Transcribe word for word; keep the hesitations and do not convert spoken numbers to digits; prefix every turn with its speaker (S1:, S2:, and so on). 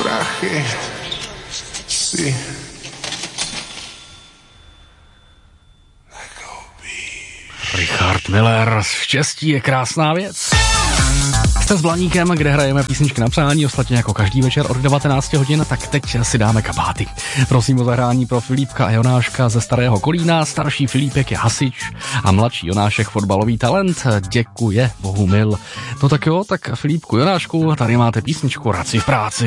S1: prachy si
S2: Richard Miller, štěstí je krásná věc. Jste s Blaníkem, kde hrajeme písničky na přání, ostatně jako každý večer od devatenáct hodin, tak teď si dáme kabáty. Prosím o zahrání pro Filipka a Jonáška ze Starého Kolína, starší Filipek je hasič a mladší Jonášek fotbalový talent. Děkuje Bohu mil. No tak jo, tak Filipku, Jonášku, tady máte písničku Raci v práci.